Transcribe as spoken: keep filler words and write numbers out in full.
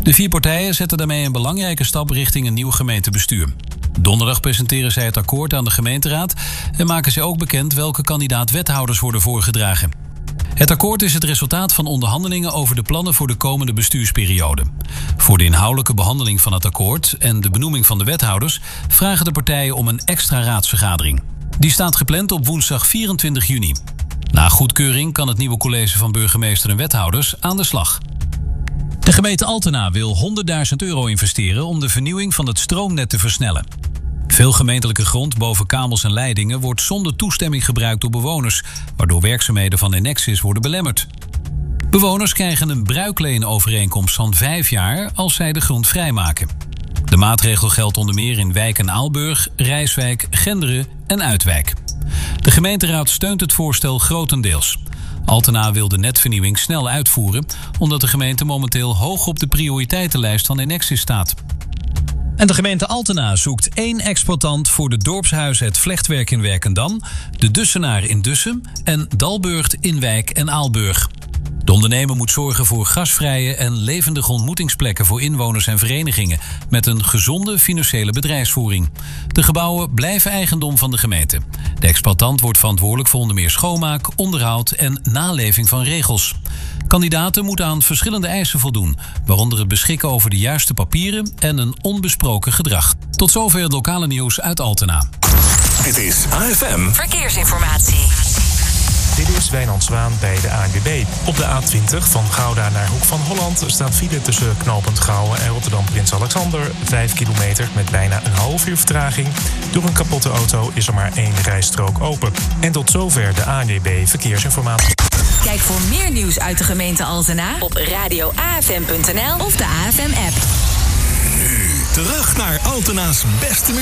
De vier partijen zetten daarmee een belangrijke stap richting een nieuw gemeentebestuur. Donderdag presenteren zij het akkoord aan de gemeenteraad en maken zij ook bekend welke kandidaat-wethouders worden voorgedragen. Het akkoord is het resultaat van onderhandelingen over de plannen voor de komende bestuursperiode. Voor de inhoudelijke behandeling van het akkoord en de benoeming van de wethouders vragen de partijen om een extra raadsvergadering. Die staat gepland op woensdag vierentwintig juni. Na goedkeuring kan het nieuwe college van burgemeester en wethouders aan de slag. De gemeente Altena wil honderdduizend euro investeren om de vernieuwing van het stroomnet te versnellen. Veel gemeentelijke grond boven kabels en leidingen wordt zonder toestemming gebruikt door bewoners, waardoor werkzaamheden van Enexis worden belemmerd. Bewoners krijgen een bruikleenovereenkomst van vijf jaar als zij de grond vrijmaken. De maatregel geldt onder meer in Wijk en Aalburg, Rijswijk, Genderen en Uitwijk. De gemeenteraad steunt het voorstel grotendeels. Altena wil de netvernieuwing snel uitvoeren, omdat de gemeente momenteel hoog op de prioriteitenlijst van Enexis staat. En de gemeente Altena zoekt één exploitant voor de dorpshuizen Het Vlechtwerk in Werkendam, de Dussenaar in Dussem en Dalburgt in Wijk en Aalburg. De ondernemer moet zorgen voor gasvrije en levendige ontmoetingsplekken voor inwoners en verenigingen met een gezonde financiële bedrijfsvoering. De gebouwen blijven eigendom van de gemeente. De exploitant wordt verantwoordelijk voor onder meer schoonmaak, onderhoud en naleving van regels. Kandidaten moeten aan verschillende eisen voldoen, waaronder het beschikken over de juiste papieren en een onbesproken gedrag. Tot zover het lokale nieuws uit Altena. Dit is A F M Verkeersinformatie. Dit is Wijnand Zwaan bij de A N W B. Op de A twintig van Gouda naar Hoek van Holland staat file tussen knooppunt Gouwen en Rotterdam Prins Alexander. Vijf kilometer met bijna een half uur vertraging. Door een kapotte auto is er maar één rijstrook open. En tot zover de A N W B Verkeersinformatie. Kijk voor meer nieuws uit de gemeente Altena op radio a f m punt n l of de A F M-app. Nu terug naar Altena's beste muziek.